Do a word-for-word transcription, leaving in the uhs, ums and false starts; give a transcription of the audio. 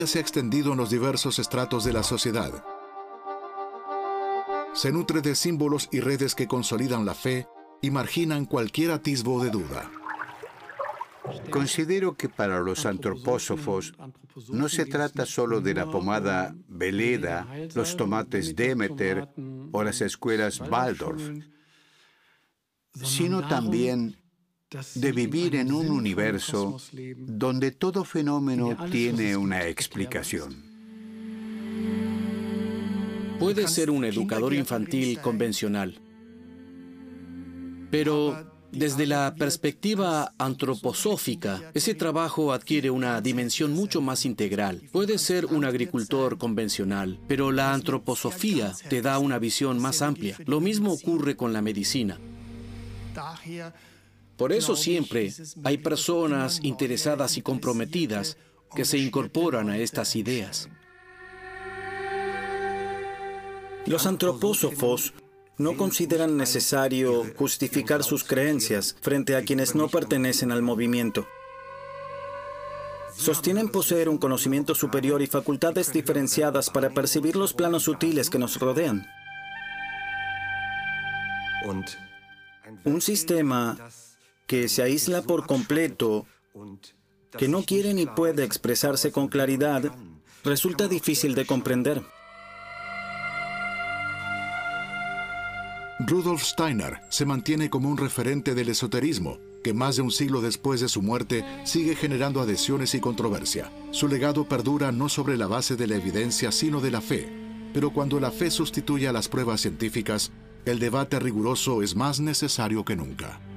se ha extendido en los diversos estratos de la sociedad. Se nutre de símbolos y redes que consolidan la fe y marginan cualquier atisbo de duda. Considero que para los antropósofos no se trata solo de la pomada Veleda, los tomates Demeter o las escuelas Waldorf, sino también de vivir en un universo donde todo fenómeno tiene una explicación. Puede ser un educador infantil convencional, pero desde la perspectiva antroposófica, ese trabajo adquiere una dimensión mucho más integral. Puede ser un agricultor convencional, pero la antroposofía te da una visión más amplia. Lo mismo ocurre con la medicina. Por eso siempre hay personas interesadas y comprometidas que se incorporan a estas ideas. Los antropósofos no consideran necesario justificar sus creencias frente a quienes no pertenecen al movimiento. Sostienen poseer un conocimiento superior y facultades diferenciadas para percibir los planos sutiles que nos rodean. Un sistema que se aísla por completo, que no quiere ni puede expresarse con claridad, resulta difícil de comprender. Rudolf Steiner se mantiene como un referente del esoterismo, que más de un siglo después de su muerte sigue generando adhesiones y controversia. Su legado perdura no sobre la base de la evidencia, sino de la fe. Pero cuando la fe sustituye a las pruebas científicas, el debate riguroso es más necesario que nunca.